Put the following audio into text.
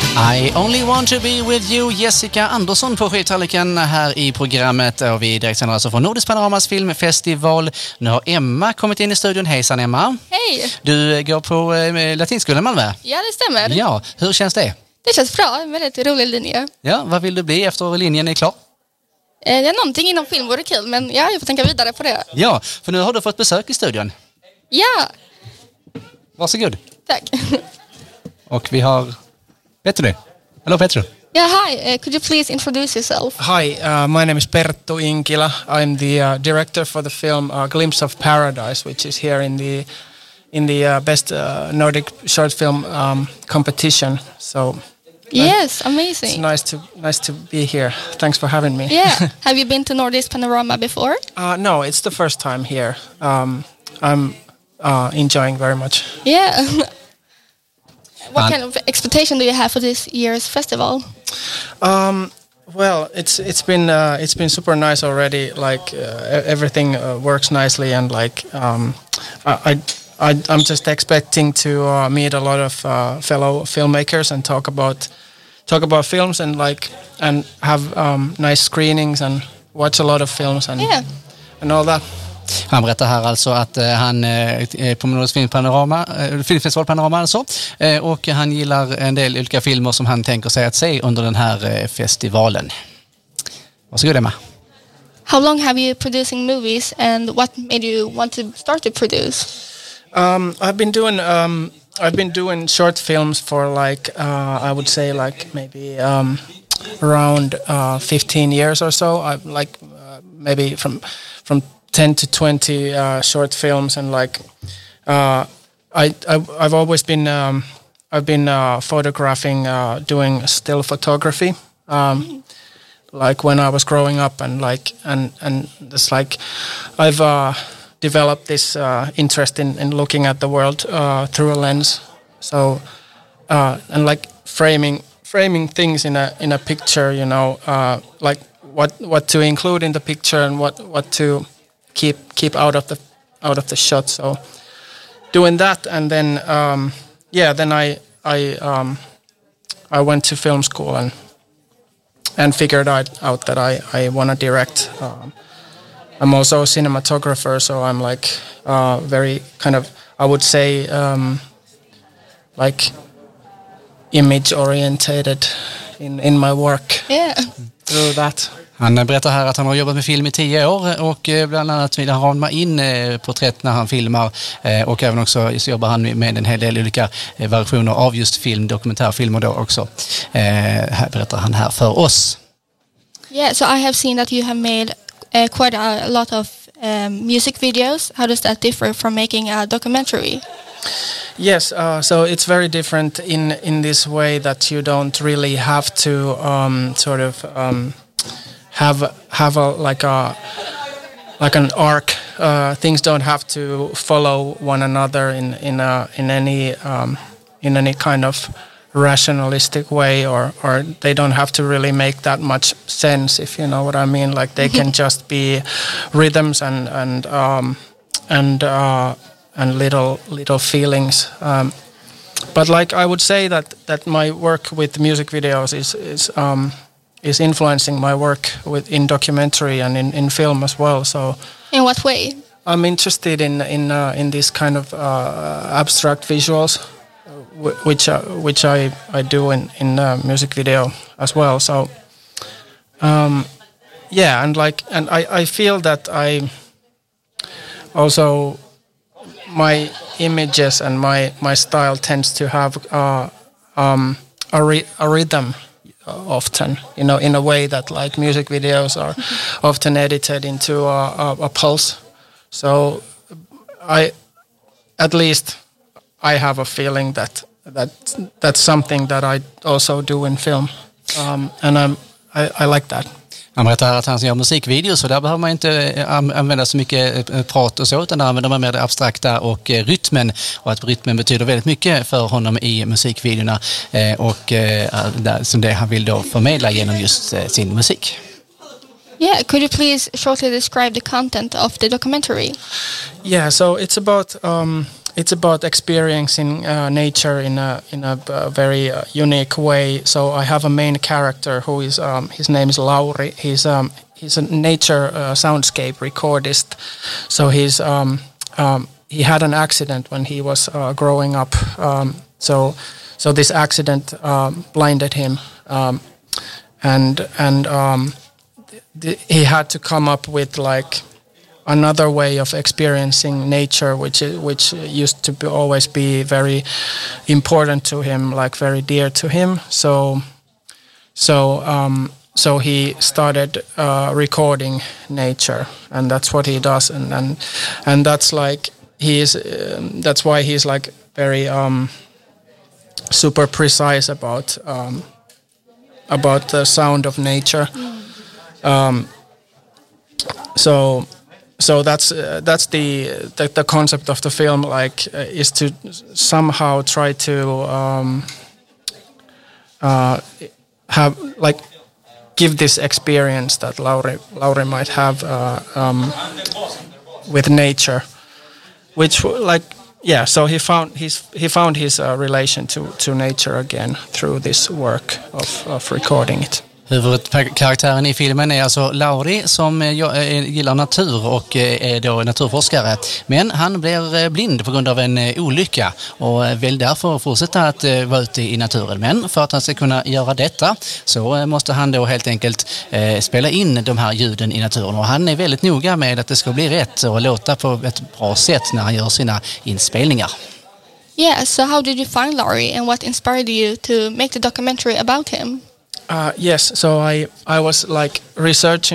I only want to be with you, Jessica Andersson på skivtallriken här i programmet. Och vi direktsänder alltså från Nordisk Panoramas filmfestival. Nu har Emma kommit in i studion. Hejsan Emma. Hej. Du går på Latinskolan Malmö. Ja, det stämmer. Ja, hur känns det? Det känns bra, en väldigt rolig linje. Ja, vad vill du bli efter linjen är klar? Någonting inom film vore kul, men ja, jag får tänka vidare på det. Ja, för nu har du fått besök i studion. Ja. Varsågod. Tack. Och vi har Petri. Hello, Petri. Yeah, hi. Could you please introduce yourself? Hi, my name is Perttu Inkila. I'm the director for the film Glimpse of Paradise, which is here in the best Nordic short film competition. So Yes, amazing. it's nice to be here. Thanks for having me. Yeah. Have you been to Nordisk Panorama before? No, it's the first time here. I'm enjoying very much. Yeah. What kind of expectation do you have for this year's festival? Well, it's been super nice already. Like everything works nicely, and like I'm just expecting to meet a lot of fellow filmmakers and talk about films and have nice screenings and watch a lot of films and all that. Han berättar här alltså att han på Nordisk filmfestival Panorama alltså, och han gillar en del olika filmer som han tänker sig att se under den här festivalen. Varsågod Emma. How long have you producing movies and what made you want to start to produce? I've been doing short films for like I would say like maybe around 15 years or so. I like maybe from 10 to 20 short films, and like I've always been I've been photographing, doing still photography, like when I was growing up, and it's like I've developed this interest in looking at the world through a lens. So and like framing things in a picture, you know, like what to include in the picture and what to keep out of the shot. So doing that, and then then I went to film school and figured out that I want to direct. I'm also a cinematographer, so I'm like very kind of, I would say, like image orientated in my work. Yeah. Through that. Han berättar här att han har jobbat med film i 10 år och bland annat vill han rama in porträtt när han filmar, och även också så jobbar han med en hel del olika versioner av just film, dokumentärfilmer då också. Här berättar han här för oss. Yeah, so I have seen that you have made quite a lot of music videos. How does that differ from making a documentary? Yes, so it's very different in this way that you don't really have to sort of have like an arc. Things don't have to follow one another in any kind of rationalistic way, or they don't have to really make that much sense, if you know what I mean. Like they can just be rhythms and little feelings. But like I would say that my work with music videos is influencing my work in documentary and in film as well. So In what way? I'm interested in this kind of abstract visuals, which I do in music video as well. So and I feel that I also, my images and my style tends to have a rhythm often, you know, in a way that like music videos are often edited into a pulse. So at least I have a feeling that's something that I also do in film, and I like that. Han berättar att han gör musikvideos, så där behöver man inte använda så mycket prat och så, utan där använder man mer det abstrakta och rytmen, och att rytmen betyder väldigt mycket för honom i musikvideorna, och som det han vill då förmedla genom just sin musik. Yeah, could you please shortly describe the content of the documentary? Yeah, so it's about it's about experiencing nature in a very unique way. So I have a main character who is his name is Lauri. He's a nature soundscape recordist. So he had an accident when he was growing up. So this accident blinded him, and he had to come up with like another way of experiencing nature, which used to always be very important to him, like very dear to him. So he started recording nature, and that's what he does, and that's like that's why he's like very super precise about the sound of nature. So that's the concept of the film, like is to somehow try to have like give this experience that Lauri might have with nature, which like yeah. So he found his relation to nature again through this work of recording it. Huvudkaraktären i filmen är alltså Lauri som gillar natur och är då naturforskare. Men han blir blind på grund av en olycka och vill därför fortsätta att vara ute i naturen. Men för att han ska kunna göra detta så måste han då helt enkelt spela in de här ljuden i naturen. Och han är väldigt noga med att det ska bli rätt och låta på ett bra sätt när han gör sina inspelningar. Yeah, so how did you find Lauri and what inspired you to make the documentary about him? Yes, so I was like researching